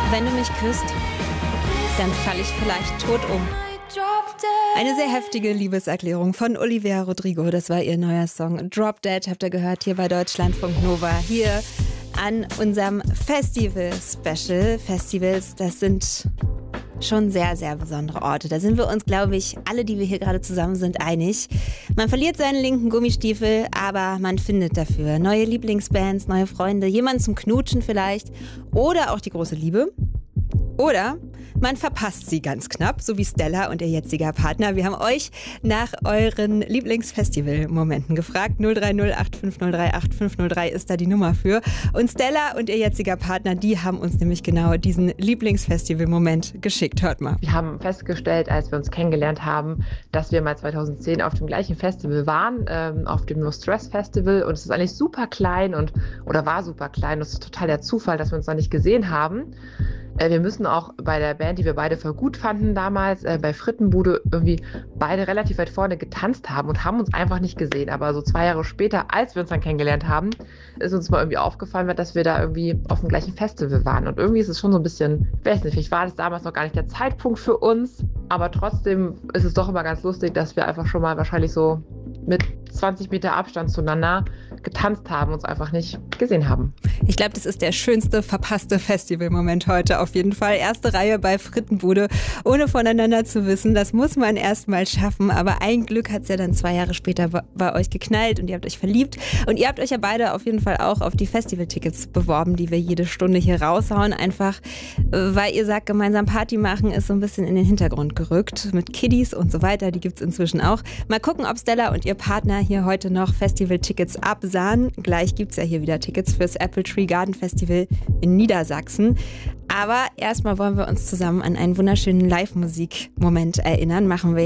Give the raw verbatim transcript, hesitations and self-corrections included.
Wenn du mich küsst, dann falle ich vielleicht tot um. Eine sehr heftige Liebeserklärung von Olivia Rodrigo. Das war ihr neuer Song Drop Dead, habt ihr gehört, hier bei Deutschlandfunk Nova. Hier an unserem Festival-Special. Festivals, das sind schon sehr, sehr besondere Orte. Da sind wir uns, glaube ich, alle, die wir hier gerade zusammen sind, einig. Man verliert seinen linken Gummistiefel, aber man findet dafür neue Lieblingsbands, neue Freunde, jemanden zum Knutschen vielleicht oder auch die große Liebe. Oder man verpasst sie ganz knapp, so wie Stella und ihr jetziger Partner. Wir haben euch nach euren Lieblingsfestival-Momenten gefragt. null drei null acht fünf null drei acht fünf null drei ist da die Nummer für. Und Stella und ihr jetziger Partner, die haben uns nämlich genau diesen Lieblingsfestival-Moment geschickt. Hört mal. Wir haben festgestellt, als wir uns kennengelernt haben, dass wir mal zweitausendzehn auf dem gleichen Festival waren, ähm, auf dem No Stress Festival. Und es ist eigentlich super klein und oder war super klein. Und es ist total der Zufall, dass wir uns noch nicht gesehen haben. Wir müssen auch bei der Band, die wir beide voll gut fanden damals, äh, bei Frittenbude irgendwie beide relativ weit vorne getanzt haben und haben uns einfach nicht gesehen. Aber so zwei Jahre später, als wir uns dann kennengelernt haben, ist uns mal irgendwie aufgefallen, dass wir da irgendwie auf dem gleichen Festival waren. Und irgendwie ist es schon so ein bisschen, ich weiß nicht, vielleicht war das damals noch gar nicht der Zeitpunkt für uns, aber trotzdem ist es doch immer ganz lustig, dass wir einfach schon mal wahrscheinlich so mit zwanzig Meter Abstand zueinander getanzt haben, uns einfach nicht gesehen haben. Ich glaube, das ist der schönste verpasste Festivalmoment heute auf jeden Fall. Erste Reihe bei Frittenbude, ohne voneinander zu wissen. Das muss man erst mal schaffen. Aber ein Glück hat es ja dann zwei Jahre später bei euch geknallt und ihr habt euch verliebt. Und ihr habt euch ja beide auf jeden Fall auch auf die Festivaltickets beworben, die wir jede Stunde hier raushauen. Einfach, weil ihr sagt, gemeinsam Party machen ist so ein bisschen in den Hintergrund gerückt. Mit Kiddies und so weiter, die gibt es inzwischen auch. Mal gucken, ob Stella und ihr Partner hier heute noch Festivaltickets absahen. Gleich gibt es ja hier wieder Tickets fürs Apple Tree Garden Festival in Niedersachsen. Aber erstmal wollen wir uns zusammen an einen wunderschönen Live-Musik-Moment erinnern. Machen wir